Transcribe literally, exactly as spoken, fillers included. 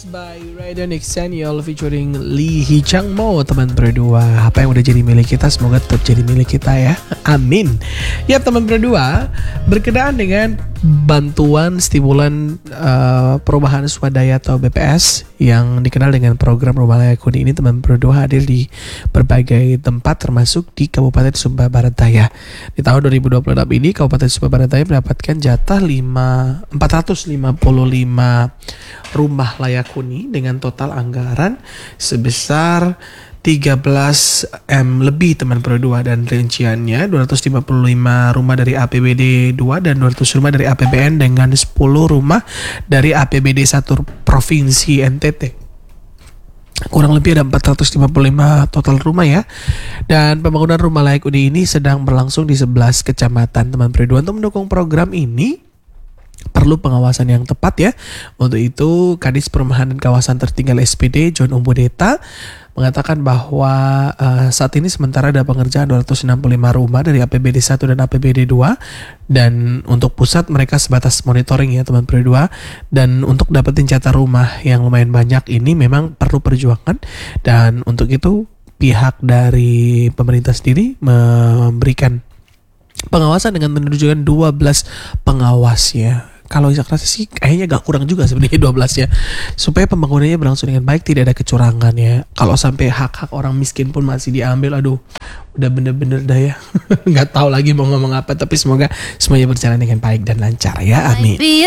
by Raiden Exenial featuring Lee Hee Chang Mo, teman berdua. Apa yang udah jadi milik kita semoga tetap jadi milik kita ya. Amin. Ya teman berdua, berkenaan dengan bantuan stimulan uh, perubahan swadaya atau B P S yang dikenal dengan program Rumah Layak Huni ini, teman berdua hadir di berbagai tempat termasuk di Kabupaten Sumba Barat Daya. Di tahun dua ribu dua puluh enam ini Kabupaten Sumba Barat Daya mendapatkan jatah empat ratus lima puluh lima rumah layak huni dengan total anggaran sebesar tiga belas M lebih, teman berdua, dan rinciannya dua ratus lima puluh lima rumah dari A P B D dua dan dua ratus rumah dari A P B N dengan sepuluh rumah dari A P B D satu Provinsi N T T. Kurang lebih ada empat ratus lima puluh lima total rumah ya. Dan pembangunan rumah layak huni ini sedang berlangsung di sebelas kecamatan, teman berdua. Untuk mendukung program ini perlu pengawasan yang tepat ya. Untuk itu Kadis Perumahan dan Kawasan Tertinggal S P D John Umbudeta mengatakan bahwa uh, saat ini sementara ada pengerjaan dua ratus enam puluh lima rumah dari A P B D satu dan A P B D dua, dan untuk pusat mereka sebatas monitoring ya teman berdua. Dan untuk dapetin jatah rumah yang lumayan banyak ini memang perlu perjuangan, dan untuk itu pihak dari pemerintah sendiri memberikan pengawasan dengan menunjukkan dua belas pengawas ya. Kalau Jakarta sih kayaknya gak kurang juga sebenarnya dua belas ya, supaya pembangunannya berlangsung dengan baik, tidak ada kecurangan ya. Kalau sampai hak-hak orang miskin pun masih diambil, aduh udah bener-bener dah ya. Gak tahu lagi mau ngomong apa, tapi semoga semuanya berjalan dengan baik dan lancar ya, amin.